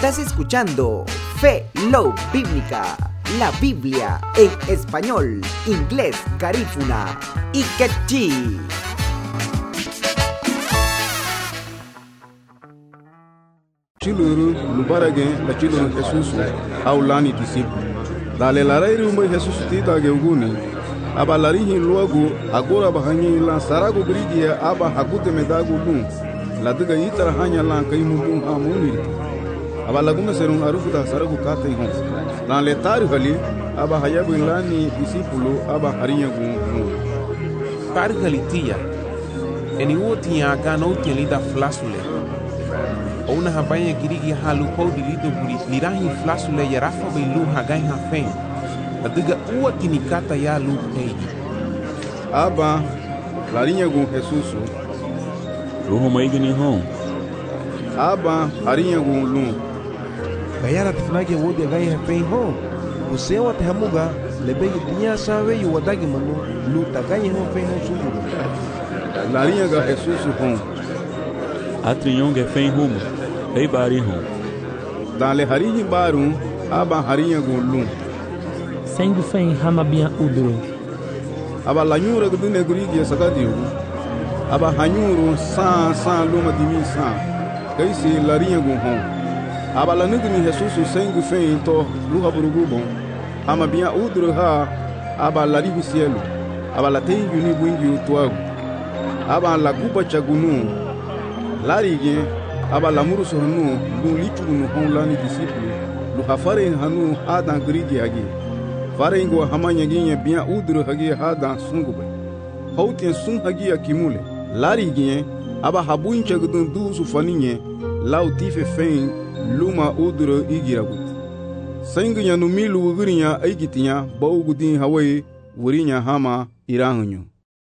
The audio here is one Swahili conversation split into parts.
Estás escuchando Fe, Love Bíblica, la Biblia en español, inglés, garífuna y quechí. Chiluru lubarage la chiluru Jesus aulani disciple dale la rei rumbe Jesus tita ge uguni aba larihi luagu agora bahanyi la saragu grigia aba hakute medagu dum la diga itara hanya la kai mudum ha munir aba lagume serun arufuta saragu kate hon dan le taru hali aba hayabu lani disciple aba harinya gu taru hali tia eni wotia gano tielida flasule ona habaya girigi halu pau dilido buri lirahi flasule ya rafa belu hagai hafen adiga uwa tinikata ya lu peidi aba larinya gu Jesus roho maigini hon aba harinya gu lu gayara tifnage wodi gai hafen hon usewa tahamuga lebegi dunya sawe yu wadagi manu lu tagai hon fen hon sumuru larinya ga Jesus hon atriyonge fen rumo ei bari hon dale harihi barum aba harinya gu lu sengu fen hamabia udro aba lanyura gu dune grigi sakadiu aba hanyuru sa luma dimi sa kaisi larinya gu hon aba lanugni Jesus sengu fen to luha burugu bon hamabia udro ha aba larihi cielo aba latengu ni bungi tuagu aba laguba chagunu larige aba lamuru sohnu lu lichunu honlani disciple lu hafare hanu adan grigi agi farengo hamanya ginya bia udru hagi hada sungube hautien sun hagi akimule larige aba habuncha gudun du sufaninye lautife fen luma udru igiragut senginya no milu ugurinya aigitinya baugudin hawai wurinya hama irahunyu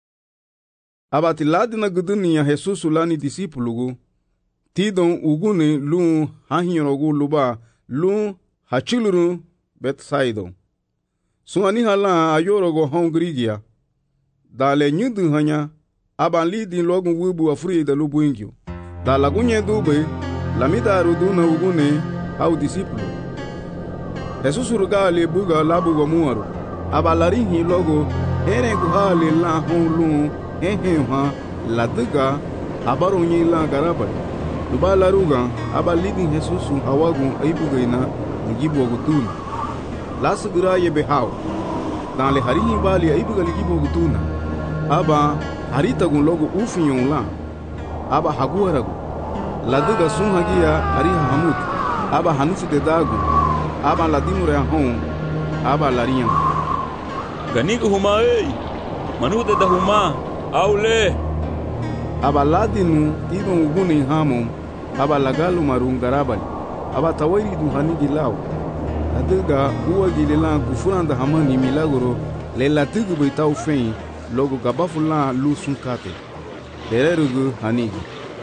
abati ladina gudunia Jesus lani discipulugu tidon uguni lu hahirogu luba lu hachiluru Bethsaida suani hala ayorogo hongrigia dale nyudu hanya aban lidin logu wubu afuri da lubuingyo dala gunye dube lamida ruduna uguni au discipulu Jesus rugali buga labugo muaru abalarihi logo ere guhali la honlu ha la diga abaronyi la garaba duba la ruga aba lidin Jesus hawagu aibugaina ngibo gutuna la sugira ye behaw dan le harihi bali aibuga ligibo gutuna aba harita gun logo ufiyon la aba haguaragu la diga sun hagia ariha hamut aba hanufu de dagu aba la dimure hon aba lariyan ganigo huma ei manude da huma aule abaladinu tidon uguni hamon abalagalu marungarabal abatawiri du hanigi law adiga uwa gilila gufuranda hamani milagro le latigu bitaw fen logo gabafula lu sunkate dererugu hanigi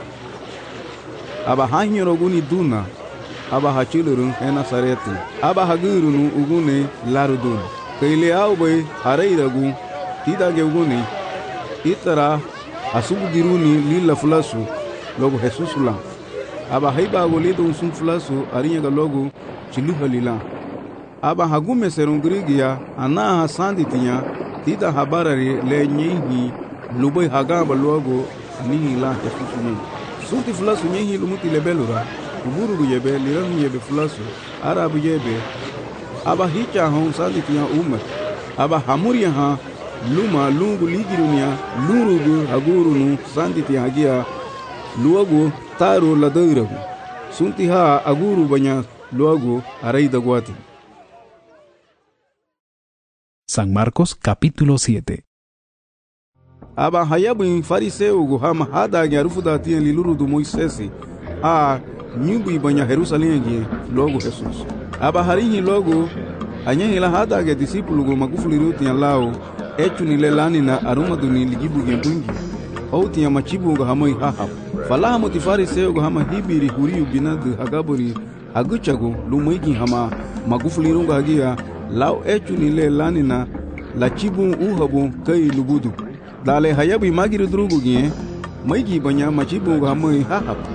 aba hanyoro guni duna aba hachilurun ena sareti aba hagurunu ugune larudun kaile awbe hareiragu tidage uguni itara asubu diruni lila fulasu logo Jesus la aba haiba golido sun fulasu arinya ga logo chiluha lila aba hagume serungrigia ana hasandi tinya tida habarari le nyihi lubai hagamba logo ni la Jesus ni sunti fulasu nyihi lumuti lebelura uburu yebe liran yebe fulasu arabu yebe aba hicha hon sandi tinya umma aba hamuria ha luma lungu ligirunia lurugu agurunu sanditi hagia luagu taru ladairagu sunti ha aguru banya luagu araida guati. San Marcos capítulo 7. Aba hayabu fariseu gu hama hada nyarufuda tien liluru du Moisesi a nyubi banya Jerusalem gi logo Jesus aba harihi logo anyehila hada ge discipulu gu magufuli tien lao echuni lelani na aruma duni ligibu gembungi auti ya machibu ga hamoi haha falaha motifari seo ga hama hibiri huriu binadu hagaburi aguchagu lumaigi hama magufuli runga hagia lao echuni lelani na la chibu uhabu kai lubudu dale hayabi magiru drugu gie maigi banya machibu ga hamoi haha